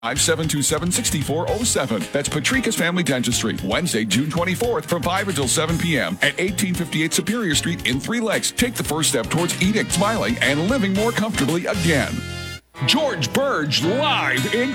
727-6407. That's Patrica's Family Dentistry. Wednesday, June 24th from 5 until 7 p.m. at 1858 Superior Street in Three Lakes. Take the first step towards eating, smiling, and living more comfortably again. George Burge live in